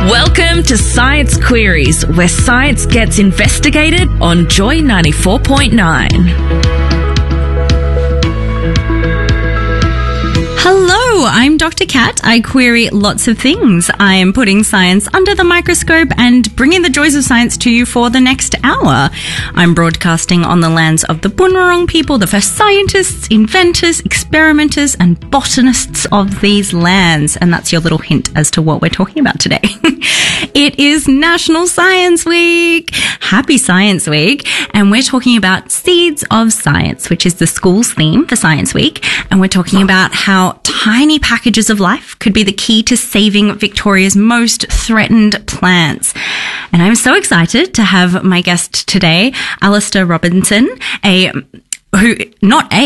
Welcome to Science Queries, where science gets investigated on Joy 94.9. Hello, I'm Dr. Kat. I query lots of things. I am putting science under the microscope and bringing the joys of science to you for the next hour. I'm broadcasting on the lands of the Bunurong people, the first scientists, inventors, experimenters, and botanists of these lands. And that's your little hint as to what we're talking about today. It is National Science Week. Happy Science Week. And we're talking about Seeds of Science, which is the school's theme for Science Week. And we're talking about how tiny packages of life could be the key to saving Victoria's most threatened plants. And I'm so excited to have my guest today, Alistair Robinson, the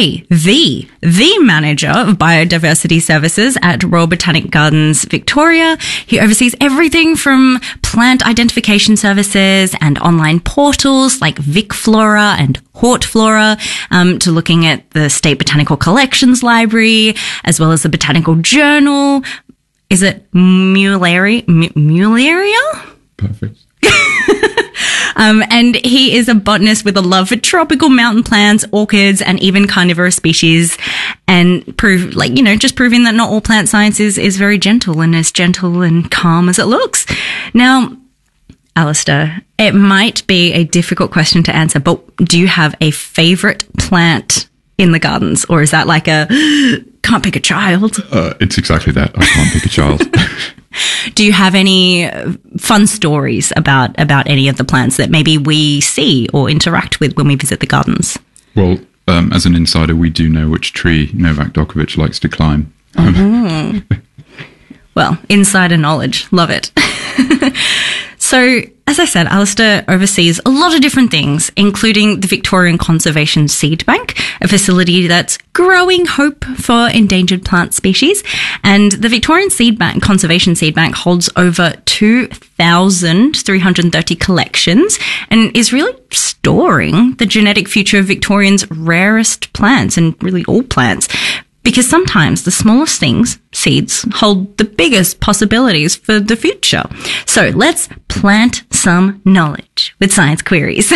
manager of biodiversity services at Royal Botanic Gardens Victoria. He oversees everything from plant identification services and online portals like VicFlora and HortFlora, to looking at the State Botanical Collections Library, as well as the Botanical Journal. Is it Muleria? Perfect. And he is a botanist with a love for tropical mountain plants, orchids, and even carnivorous species, and proving that not all plant science is very gentle and as gentle and calm as it looks. Now, Alistair, it might be a difficult question to answer, but do you have a favorite plant in the gardens, or is that like a can't pick a child? It's exactly that. I can't pick a child. Do you have any fun stories about any of the plants that maybe we see or interact with when we visit the gardens? Well, as an insider, we do know which tree Novak Djokovic likes to climb. Well, insider knowledge. Love it. So, as I said, Alistair oversees a lot of different things, including the Victorian Conservation Seed Bank, a facility that's growing hope for endangered plant species. And the Victorian Conservation Seed Bank holds over 2,330 collections and is really storing the genetic future of Victorians' rarest plants, and really all plants. Because sometimes the smallest things, seeds, hold the biggest possibilities for the future. So let's plant some knowledge with Science Queries.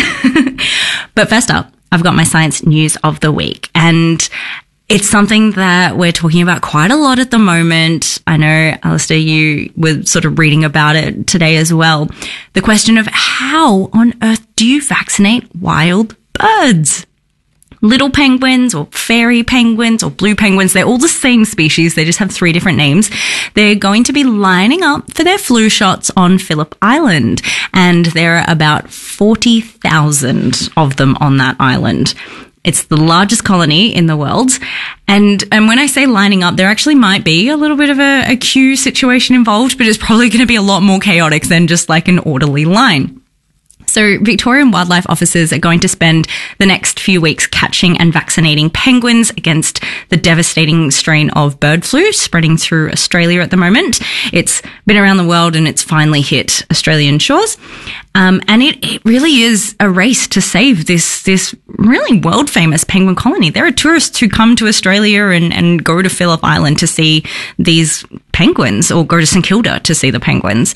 But first up, I've got my science news of the week. And it's something that we're talking about quite a lot at the moment. I know, Alistair, you were sort of reading about it today as well. The question of how on earth do you vaccinate wild birds? Little penguins or fairy penguins or blue penguins, they're all the same species. They just have 3 different names. They're going to be lining up for their flu shots on Phillip Island. And there are about 40,000 of them on that island. It's the largest colony in the world. And when I say lining up, there actually might be a little bit of a queue situation involved, but it's probably going to be a lot more chaotic than just like an orderly line. So Victorian wildlife officers are going to spend the next few weeks catching and vaccinating penguins against the devastating strain of bird flu spreading through Australia at the moment. It's been around the world and it's finally hit Australian shores. And it really is a race to save this really world famous penguin colony. There are tourists who come to Australia and go to Phillip Island to see these penguins, or go to St Kilda to see the penguins.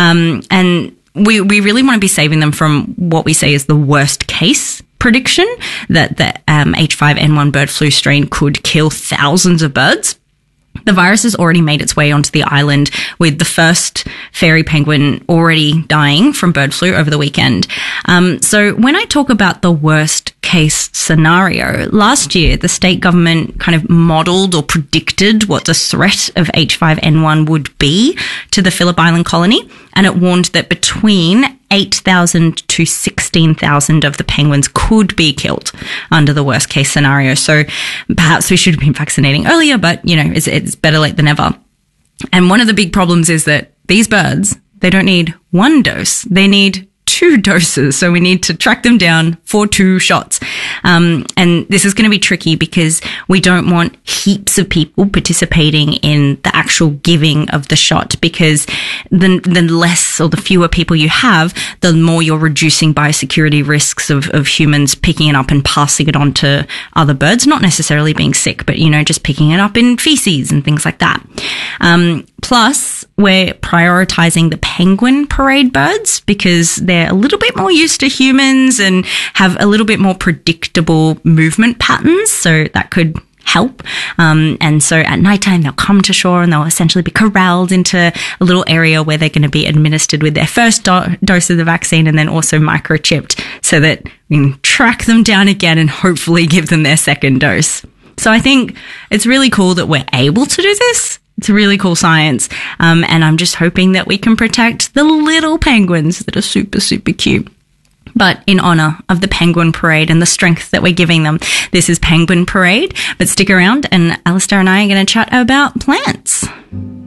And we really want to be saving them from what we say is the worst case prediction, that the H5N1 bird flu strain could kill thousands of birds. The virus has already made its way onto the island, with the first fairy penguin already dying from bird flu over the weekend. So when I talk about the worst case scenario, last year the state government kind of modelled or predicted what the threat of H5N1 would be to the Phillip Island colony, and it warned that between 8,000 to 16,000 of the penguins could be killed under the worst case scenario. So perhaps we should have been vaccinating earlier, but it's better late than never. And one of the big problems is that these birds, they don't need 1 dose, they need 2 doses. So we need to track them down for 2 shots. And this is going to be tricky because we don't want heaps of people participating in the actual giving of the shot, because the less or the fewer people you have, the more you're reducing biosecurity risks of humans picking it up and passing it on to other birds, not necessarily being sick, but, just picking it up in feces and things like that. Plus, we're prioritizing the penguin parade birds because they're a little bit more used to humans and have a little bit more predictable movement patterns. So that could help. And so at nighttime, they'll come to shore and they'll essentially be corralled into a little area where they're going to be administered with their first dose of the vaccine and then also microchipped so that we can track them down again and hopefully give them their second dose. So I think it's really cool that we're able to do this. It's really cool science. And I'm just hoping that we can protect the little penguins that are super, super cute. But in honor of the Penguin Parade and the strength that we're giving them, this is Penguin Parade. But stick around and Alistair and I are going to chat about plants.